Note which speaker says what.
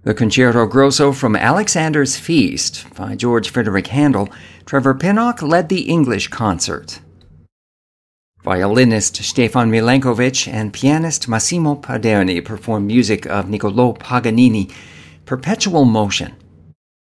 Speaker 1: The Concerto Grosso from Alexander's Feast by George Frederick Handel. Trevor Pinnock led the English concert. Violinist Stefan Milenkovic and pianist Massimo Paderni performed music of Niccolò Paganini, Perpetual Motion.